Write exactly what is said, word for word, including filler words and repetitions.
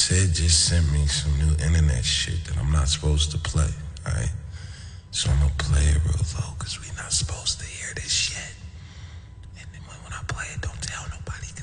Sid just sent me some new internet shit that I'm not supposed to play, alright? So I'm gonna play it real low, cause we not supposed to hear this shit. And then when I play it, don't tell nobody,